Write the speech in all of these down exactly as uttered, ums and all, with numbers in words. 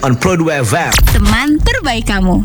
on Pro dua F M. Teman terbaik kamu.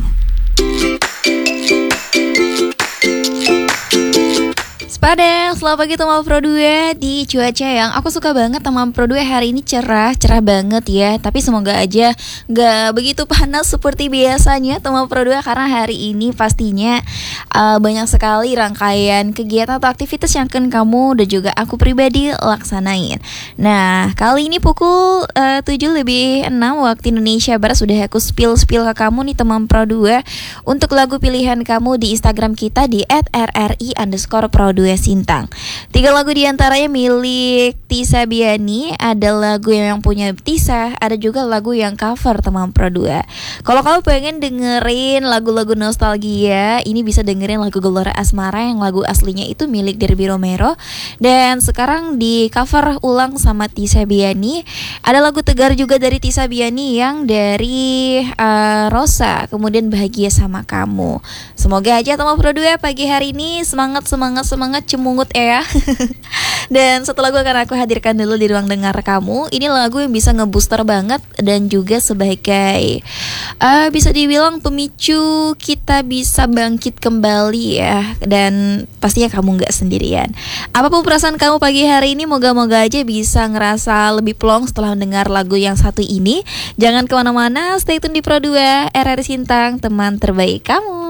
Sepada, selamat pagi teman Pro dua. Di cuaca yang aku suka banget teman Pro dua hari ini cerah, cerah banget ya. Tapi semoga aja gak begitu panas seperti biasanya teman Pro dua. Karena hari ini pastinya uh, banyak sekali rangkaian kegiatan atau aktivitas yang akan kamu dan juga aku pribadi laksanain. Nah, kali ini pukul uh, tujuh lebih enam waktu Indonesia Barat sudah aku spill-spill ke kamu nih teman Pro dua untuk lagu pilihan kamu di Instagram kita di et er er i underscore pro dua Sintang. Tiga lagu diantaranya milik Tisa Biani. Ada lagu yang punya Tisa, ada juga lagu yang cover teman Pro dua. Kalau kamu pengen dengerin lagu-lagu nostalgia, ini bisa dengerin lagu Gelora Asmara yang lagu aslinya itu milik Derby Romero dan sekarang di cover ulang sama Tisa Biani. Ada lagu Tegar juga dari Tisa Biani yang dari uh, Rosa, kemudian Bahagia Sama Kamu. Semoga aja teman Pro dua pagi hari ini semangat semangat semangat cemungut ya. Dan satu lagu akan aku hadirkan dulu di ruang dengar kamu. Ini lagu yang bisa ngebooster banget dan juga sebagai uh, bisa dibilang pemicu kita bisa bangkit kembali ya. Dan pastinya kamu gak sendirian. Apapun perasaan kamu pagi hari ini, moga-moga aja bisa ngerasa lebih plong setelah mendengar lagu yang satu ini. Jangan kemana-mana, stay tune di Pro dua, R R I Sintang, teman terbaik kamu.